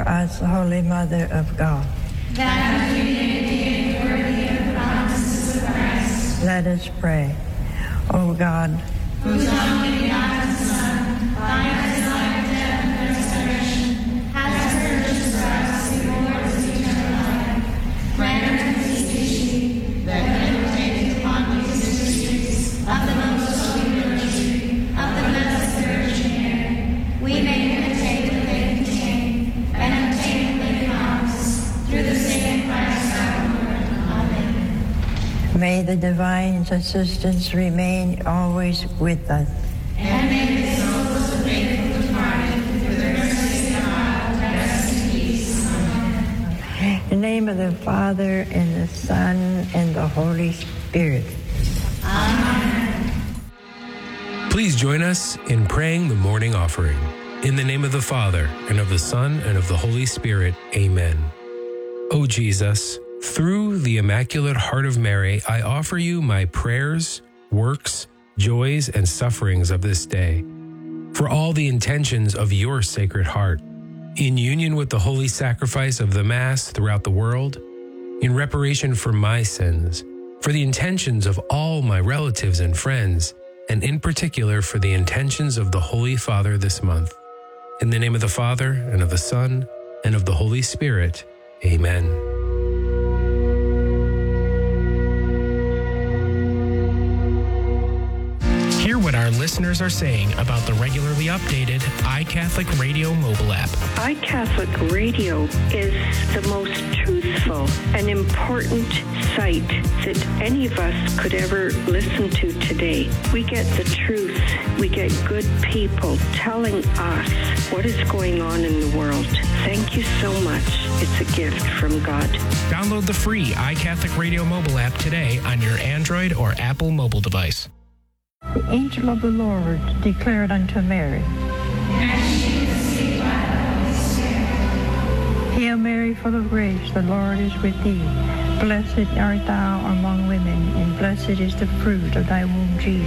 us, Holy Mother of God, that we may be worthy of the promises of Christ. let us pray. O God, whose only begotten Son, by his life, death, and resurrection, has purchased for us the rewards of eternal life, grant us beseech that meditating upon these mysteries of the most holy rosary of the Blessed Virgin Mary, we may imitate what they contain and obtain what they promise, through the same Christ our Lord. Amen. may the divine assistance remain always with us. And may the souls of faithful departed, through the mercy of God, rest in peace. Amen. In the name of the Father, and the Son, and the Holy Spirit. Amen. Please join us in praying the morning offering. In the name of the Father, and of the Son, and of the Holy Spirit. Amen. O Jesus, through the Immaculate Heart of Mary, I offer you my prayers, works, joys, and sufferings of this day, for all the intentions of your Sacred Heart, in union with the holy sacrifice of the Mass throughout the world, in reparation for my sins, for the intentions of all my relatives and friends, and in particular for the intentions of the Holy Father this month. In the name of the Father, and of the Son, and of the Holy Spirit. Amen. Hear what our listeners are saying about the regularly updated iCatholic Radio mobile app. iCatholic Radio is the most truthful and important site that any of us could ever listen to today. We get the truth. We get good people telling us what is going on in the world. Thank you so much. It's a gift from God. Download the free iCatholic Radio mobile app today on your Android or Apple mobile device. The angel of the Lord declared unto Mary, And she conceived by the Holy Spirit. Hail Mary, full of grace, the Lord is with thee. Blessed art thou among women, and blessed is the fruit of thy womb, Jesus.